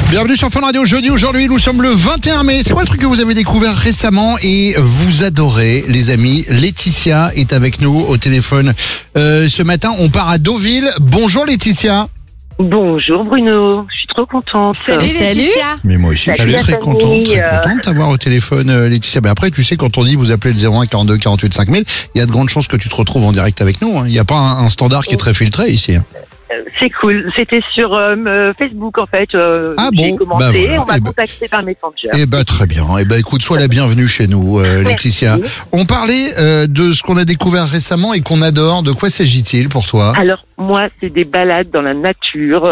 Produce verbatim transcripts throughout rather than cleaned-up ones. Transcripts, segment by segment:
Bienvenue sur Fun Radio. Jeudi, aujourd'hui, nous sommes le vingt et un mai. C'est quoi le truc que vous avez découvert récemment et vous adorez, les amis? Laetitia est avec nous au téléphone. Euh, ce matin, on part à Deauville. Bonjour Laetitia. Bonjour Bruno, je suis trop contente. Salut Laetitia. Mais moi aussi, je Salut suis la très famille, contente, très euh. contente de t'avoir au téléphone, euh, Laetitia. Mais après, tu sais, quand on dit vous appelez le zéro un quarante-deux quarante-huit cinq mille, il y a de grandes chances que tu te retrouves en direct avec nous. hein. Il n'y a pas un, un standard qui est très filtré ici. hein. C'est cool, c'était sur euh, Facebook en fait. Euh, Ah j'ai bon, commenté, bah voilà. on m'a Eh ben- contacté par Messenger. Eh ben très bien. Eh ben écoute, sois la bienvenue chez nous, euh, Laetitia. Merci. On parlait euh, de ce qu'on a découvert récemment et qu'on adore. De quoi s'agit-il pour toi? Alors moi, c'est des balades dans la nature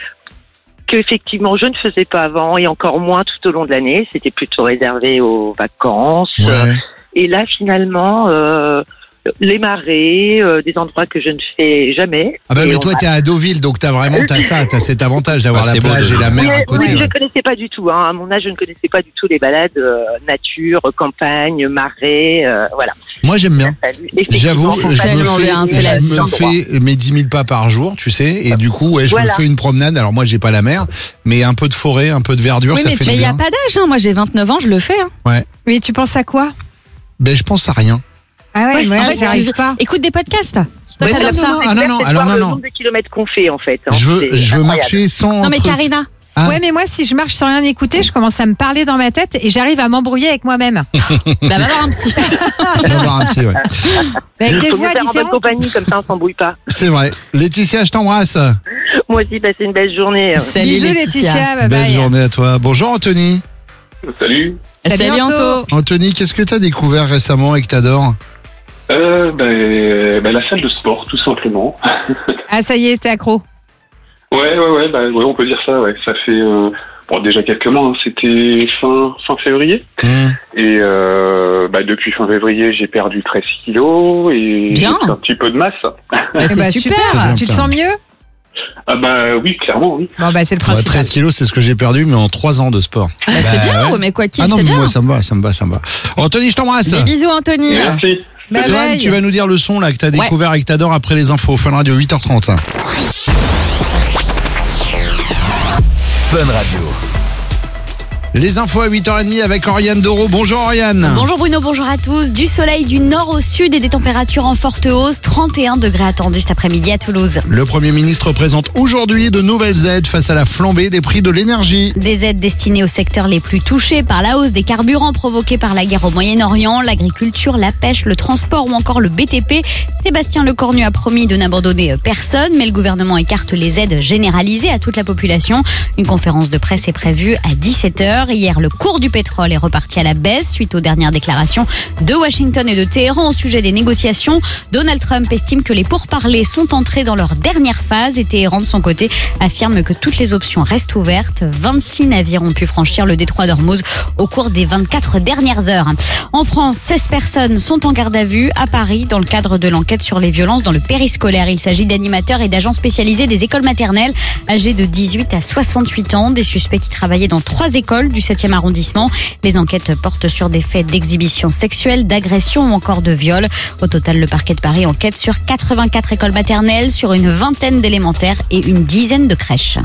que effectivement je ne faisais pas avant et encore moins tout au long de l'année. C'était plutôt réservé aux vacances. Ouais. Et là finalement, euh, les marais, euh, des endroits que je ne fais jamais. Ah bah Et mais on toi va- t'es à Deauville, donc t'as vraiment t'as ça, t'as cet avantage d'avoir Ah, la c'est beau, plage et Deauville. la mer Oui, à côté. oui, ouais. je connaissais pas du tout. Hein. À mon âge, je ne connaissais pas du tout les balades euh, nature, campagne, marais, euh, voilà. Moi j'aime bien. Effectivement, J'avoue, je me tellement fais, bien, c'est la je vie. me fais mes dix mille pas par jour, tu sais, et du coup, ouais, je Voilà. me fais une promenade. Alors moi, j'ai pas la mer, mais un peu de forêt, un peu de verdure, Oui, ça mais fait il du n'y a bien. pas d'âge, hein. Moi j'ai vingt-neuf ans, je le fais. Hein. Ouais. Oui, tu penses à quoi? Ben je pense à rien. Ah ouais, Ouais, moi en fait, j'y arrive tu- pas. Écoute des podcasts. Toi, Ouais, t'adores c'est ça. non, ah non, non, c'est de alors voir non, le non. nombre de kilomètres qu'on fait en fait. hein. Je veux, C'est je veux incroyable. marcher sans. Non mais truc. Karina, Ah. Ouais, mais moi, si je marche sans rien écouter, je commence à me parler dans ma tête et j'arrive à m'embrouiller avec moi-même. bah, va voir un psy. On va voir un petit, ouais. Mais avec Il des faut mieux voix faire en bonne différentes. compagnie, comme ça on s'embrouille pas. C'est vrai. Laetitia, je t'embrasse. Moi aussi, passez une belle journée. Salut Bisous Laetitia. Laetitia, bye Belle bye. journée à toi. Bonjour Anthony. Salut. Salut, Salut, Anto. Anto. Anthony, qu'est-ce que t'as découvert récemment et que t'adores? Euh, ben, ben, la salle de sport, tout simplement. Ah, ça y est, t'es accro. Ouais, ouais, ouais, bah, ouais, on peut dire ça, ouais. Ça fait, euh, bon, déjà quelques mois, hein. C'était fin, fin février. Mmh. Et, euh, bah, depuis fin février, j'ai perdu treize kilos et j'ai Bien. pris un petit peu de masse. Bah, Eh c'est bah, super. bien, Tu te putain. sens mieux? Ah, bah, oui, clairement, oui. Bon, bah, c'est le Ouais, principal. treize kilos, c'est ce que j'ai perdu, mais en trois ans de sport. Bah, c'est Bah, bien, ouais. ouais, mais quoi qu'il, Ah non, c'est mais bien. moi ça me va, ça me va, ça me va. Anthony, je t'embrasse. Des bisous Anthony. Merci. Bye Johan, bye. tu vas nous dire le son là que t'as découvert et que t'adores après les infos. Fun Radio, huit heures trente. Fun Radio. Les infos à huit heures trente avec Oriane Doro. Bonjour Oriane. Bonjour Bruno, bonjour à tous. Du soleil du nord au sud et des températures en forte hausse. trente et un degrés attendus cet après-midi à Toulouse. Le Premier ministre présente aujourd'hui de nouvelles aides face à la flambée des prix de l'énergie. Des aides destinées aux secteurs les plus touchés par la hausse des carburants provoquée par la guerre au Moyen-Orient, l'agriculture, la pêche, le transport ou encore le B T P. Sébastien Lecornu a promis de n'abandonner personne, mais le gouvernement écarte les aides généralisées à toute la population. Une conférence de presse est prévue à dix-sept heures. Hier, le cours du pétrole est reparti à la baisse suite aux dernières déclarations de Washington et de Téhéran au sujet des négociations. Donald Trump estime que les pourparlers sont entrés dans leur dernière phase et Téhéran, de son côté, affirme que toutes les options restent ouvertes. vingt-six navires ont pu franchir le détroit d'Ormuz au cours des vingt-quatre dernières heures. En France, seize personnes sont en garde à vue à Paris dans le cadre de l'enquête sur les violences dans le périscolaire. Il s'agit d'animateurs et d'agents spécialisés des écoles maternelles âgés de dix-huit à soixante-huit ans, des suspects qui travaillaient dans trois écoles du septième arrondissement. Les enquêtes portent sur des faits d'exhibition sexuelle, d'agression ou encore de viol. Au total, le parquet de Paris enquête sur quatre-vingt-quatre écoles maternelles, sur une vingtaine d'élémentaires et une dizaine de crèches.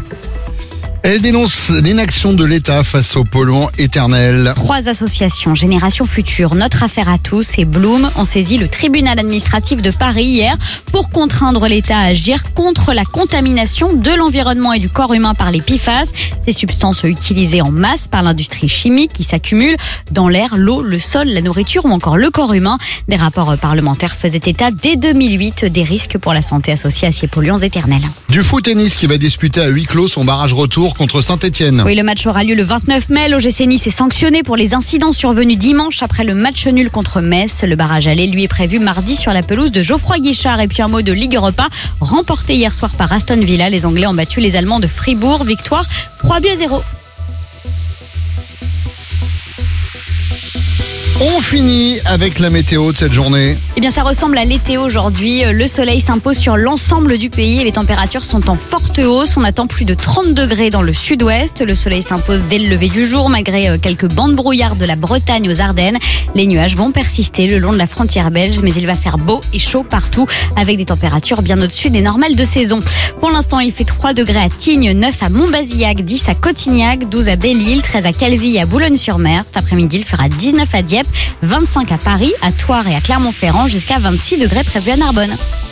Elle dénonce l'inaction de l'État face aux polluants éternels. Trois associations, Génération Future, Notre Affaire à tous et Bloom, ont saisi le tribunal administratif de Paris hier pour contraindre l'État à agir contre la contamination de l'environnement et du corps humain par les P F A S, ces substances utilisées en masse par l'industrie chimique qui s'accumulent dans l'air, l'eau, le sol, la nourriture ou encore le corps humain. Des rapports parlementaires faisaient état dès deux mille huit des risques pour la santé associés à ces polluants éternels. Du foot tennis qui va disputer à huis clos son barrage retour contre Saint-Etienne. Oui, le match aura lieu le vingt-neuf mai. L'O G C Nice est sanctionné pour les incidents survenus dimanche après le match nul contre Metz. Le barrage aller, lui, est prévu mardi sur la pelouse de Geoffroy Guichard. Et puis un mot de Ligue Europa, remporté hier soir par Aston Villa. Les Anglais ont battu les Allemands de Fribourg. Victoire trois buts à zéro. On finit avec la météo de cette journée. Eh bien, ça ressemble à l'été aujourd'hui. Le soleil s'impose sur l'ensemble du pays et les températures sont en forte hausse. On attend plus de trente degrés dans le sud-ouest. Le soleil s'impose dès le lever du jour, malgré quelques bandes brouillards de la Bretagne aux Ardennes. Les nuages vont persister le long de la frontière belge, mais il va faire beau et chaud partout, avec des températures bien au-dessus des normales de saison. Pour l'instant, il fait trois degrés à Tignes, neuf à Montbazillac, dix à Cotignac, douze à Belle-Île, treize à Calvi et à Boulogne-sur-Mer. Cet après-midi, il fera dix-neuf à Dieppe, vingt-cinq à Paris, à Thouars et à Clermont-Ferrand, jusqu'à vingt-six degrés prévus à Narbonne.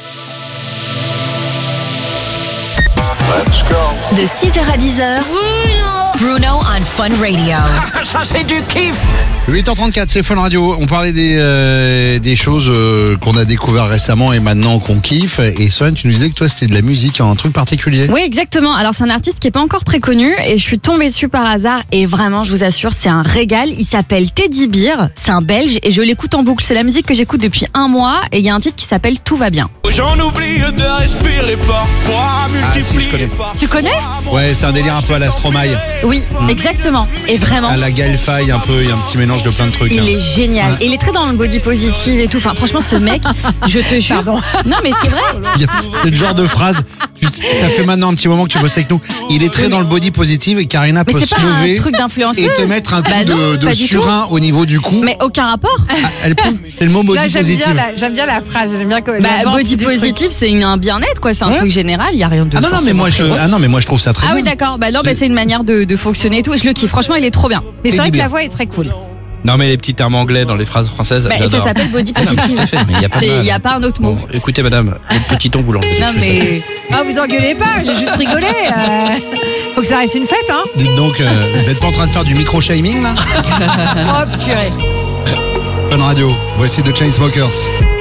De six heures à dix heures. Bruno on Fun Radio. Ça c'est du kiff. huit heures trente-quatre, c'est Fun Radio. On parlait des, euh, des choses euh, qu'on a découvert récemment et maintenant qu'on kiffe. Et Son, tu nous disais que toi, c'était de la musique, un truc particulier. Oui, exactement. Alors, c'est un artiste qui est pas encore très connu et je suis tombée dessus par hasard. Et vraiment, je vous assure, c'est un régal. Il s'appelle Teddy Beer. C'est un Belge et je l'écoute en boucle. C'est la musique que j'écoute depuis un mois et il y a un titre qui s'appelle Tout va bien. J'en oublie de respirer parfois, multiplier par Tu connais? Ouais, c'est un délire un peu à la Stromae. Oui, exactement. Et vraiment. À la Galfaille, un peu, il y a un petit mélange de plein de trucs. Il hein. est génial. Ouais. Et il est très dans le body positive et tout. Enfin, franchement, ce mec, je te jure. Pardon. Non, mais c'est vrai. Il y a- C'est le genre de phrase, tu- ça fait maintenant un petit moment que tu bosses avec nous. Il est très dans le body positive et Karina Mais peut c'est se pas un lever truc d'influenceuse. et te mettre un coup Bah non, de, de pas du tout. surin au niveau du cou. Mais aucun rapport. Ah, elle peut, c'est le mot body Là, j'aime positive. bien, la, j'aime bien la phrase. J'aime bien que la Bah, vente body du truc. positive, c'est une- un bien-être, quoi. C'est un Ouais. truc général. Il y a rien de. Ah non, non, mais forcément moi, je, très bon. ah non, mais moi je trouve ça très Ah bien. oui, d'accord. Bah non, bah, c'est une manière de, de fonctionner et tout. Je le kiffe. Franchement, il est trop bien. Mais c'est vrai que Teddy la Bear. voix est très cool. Non mais les petits termes anglais dans les phrases françaises, Bah, ça j'adore. s'appelle body Ah non, mais positive. tout à fait, mais il y a pas de Il mal. n'y a pas un autre mot. Bon, écoutez madame, le petit ton vous l'enlevez. Non, mais. Ah, vous engueulez pas, j'ai juste rigolé. euh, Faut que ça reste une fête, hein. Dites donc, euh, vous êtes pas en train de faire du micro-shaming là? Oh, purée. Fun Radio, voici The Chainsmokers.